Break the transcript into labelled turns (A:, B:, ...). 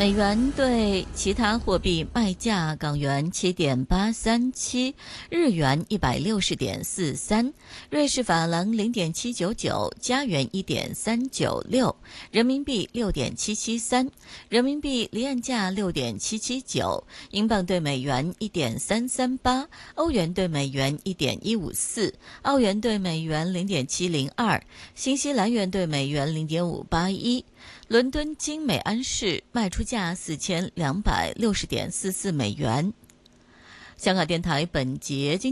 A: 美元对其他货币卖价：港元7.837，日元160.43，瑞士法郎0.799，加元1.396，人民币6.773，人民币离岸价6.779，英镑对美元1.338，欧元对美元1.154，澳元对美元0.702，新西兰元对美元0.581。伦敦金美安士卖出价4260.44美元。香港电台本节